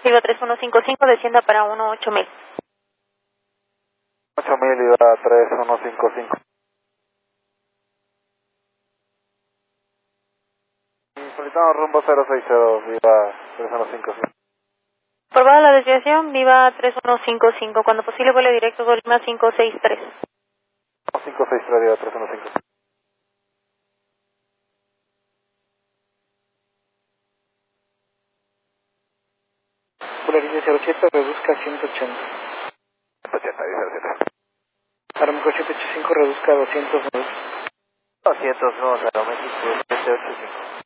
Viva 3155, descienda para 8000. 8000 Viva 3155. Solicitamos rumbo 060, Viva 3155. Aprobada la desviación, Viva 3155, cuando posible vuelo directo Colima 563. 563, Viva 3155. Línea 07, reduzca 180. 180, Viva 07. Aeroméxico 785, reduzca 209. 202, Aeroméxico 785.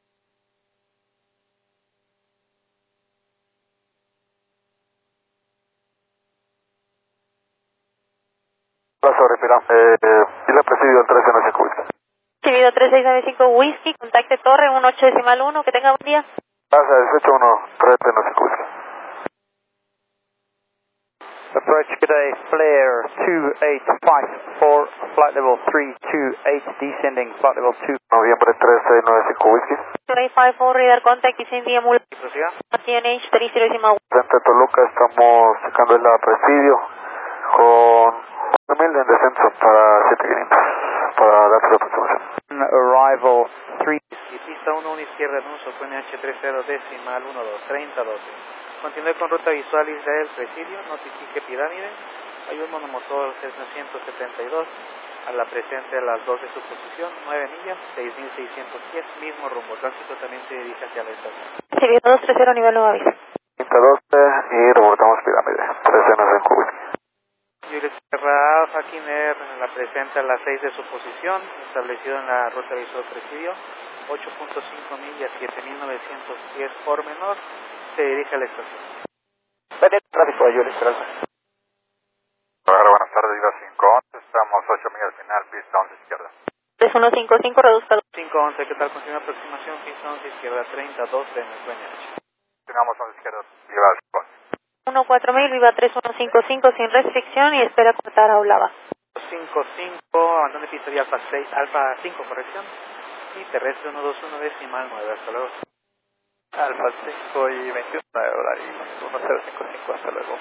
Paso, respira. Isla Presidio 13 no se cubre. Viva 3695, Whisky, contacte Torre 18.1, que tenga buen día. Pasa 181, 13 no se cubre. Approach good day, flare 2854, flight level 328, descending flight level 2. Noviembre 3695 Whisky. 2854, radar contact, descend via mula. TNH 30 Frente a Toluca estamos checando el presidio con 1000 en descenso para 7500 para darte la aproximación. Arrival 3. Y pista 1 izquierda en uso, QNH 30 decimal 12, 30 12. Continúe con ruta visual Israel Presidio, notifique Pirámide. Hay un monomotor Cessna 172 a la presente a las 2 de su posición, 9 millas, 6610, mismo rumbo. Tránsito también se dirige hacia la estación. Viva 230, nivel 9 aviso. 12 y reportamos Pirámide, 13 no se cubre. Juliet Sierra Alfa Kiner la presenta a las 6 de su posición, establecido en la ruta visual Presidio, 8.5 millas, 7910 por menor, se dirige a la estación. Tráfico de Juliet Alfa. Hola, buenas tardes, Viva 511, estamos 8 millas final, pista 11 izquierda. 3155, reduzca 511, ¿qué tal? Continúa aproximación, pista 11 izquierda, 30 12 en el QNH. Continuamos 11 izquierda, Viva 511. 14000, Viva 3155, sin restricción y espera cortar a Olava. 55, abandone pista de Alfa 6, Alfa 5, corrección. Y terrestre 121 decimal 9, hasta luego. Alfa 5 y 21, horario 1055, hasta luego.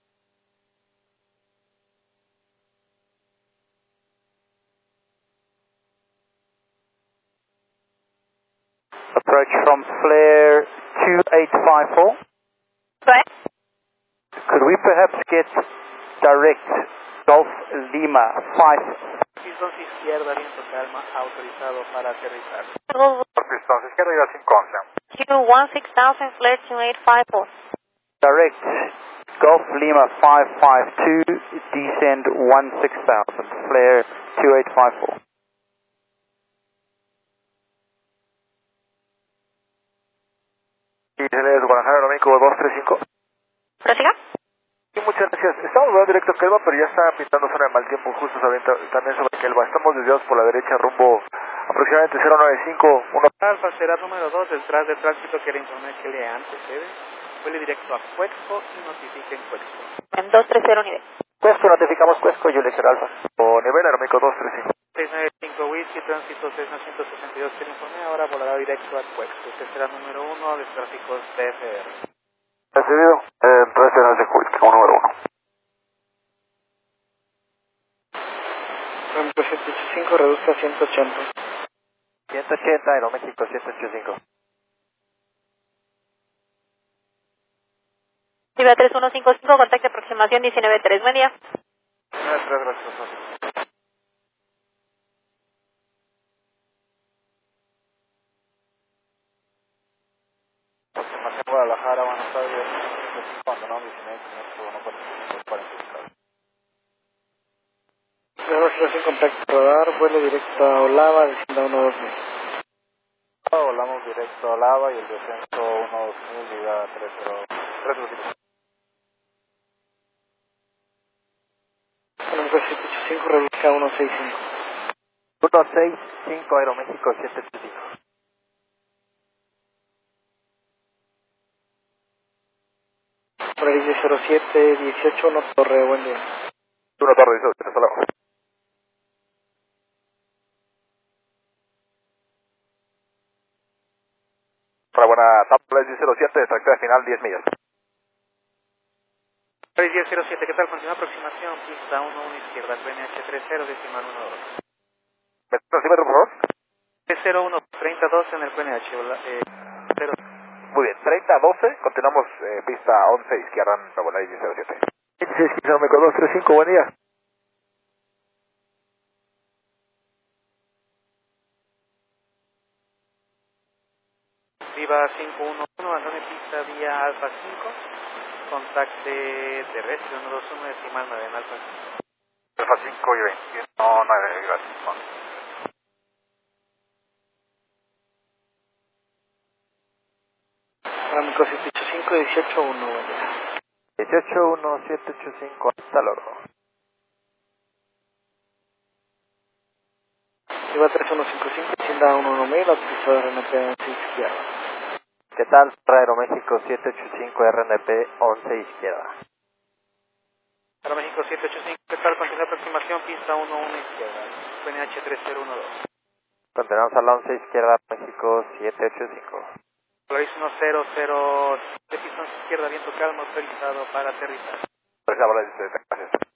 Approach from flare 2854. Right. Could we perhaps get direct Golf Lima 5? Pistón izquierda, viento calma, autorizado para aterrizar. Pistón izquierda, Viva 511. Q16000, flare 2854. Direct Golf Lima 552, descend 16,000, flare 2854. Y se le Guadalajara Aeroméxico 235. ¿Prosiga? Sí, muchas gracias. Estamos volando directo a Kelva, pero ya está pintando zona de mal tiempo justo también sobre Kelva. Estamos desviados por la derecha rumbo aproximadamente 095. Alfa será número 2 detrás del tránsito que le informé que le antecede. Vuele directo a Cuexco y notifiquen Cuexco. En 230 nivel. Cuesco, notificamos Cuesco, Juliet Alfa. O nivel Aeroméxico 235. 695 Whisky, tránsito Cessna 162 que le informé, ahora volará directo a Cuexco. Usted será número 1 de tráficos TFR. Recibido, 13 no se cubre, como número 1. Aeroméxico 785, reduzca 180. 180, Aeroméxico 785. Viva 3155, contacto aproximación 193, buen día. Gracias. Aproximación Guadalajara, buenas tardes. Abandonado 19, no Sin contacto radar, vuelo directo a Olava, descienda 12000. Volamos directo a Lava y el descenso 12000, Viva 30. Aeroméxico 785, reduzca 165. 165, Aeroméxico 785. Línea 07, 18, 1 Torre, buen día. 1 Torre, 18, hasta luego. Para buena tabla 07, tracción final 10 millas. 1007, ¿qué tal? Continúa aproximación, pista 11 izquierda, QNH 30 decimal 12. Decímetro, por favor. 301, 3012 en el QNH, 0. Muy bien, 30-12, continuamos pista 11 izquierda en Pagola 1007. 16 kilómetros 235, buen día. Viva 511, abandone pista vía Alfa 5, contacte terrestre 121 decimal 9 en Alfa 5. Alfa 5 y 21, 9, Viva 5. Amigo 785, 181, buen día. 181-785, hasta luego. Viva 3155, tienda 11000, autorizado RNP 11 izquierda. ¿Qué tal? Aeroméxico 785 RNP 11 izquierda. Aeroméxico 785, ¿qué tal? Continúa aproximación, pista 11 izquierda, QNH 3012. Continuamos a la 11 izquierda, México 785. Polaris 100, de pista 11 izquierda, viento calmo, autorizado para aterrizar. Gracias.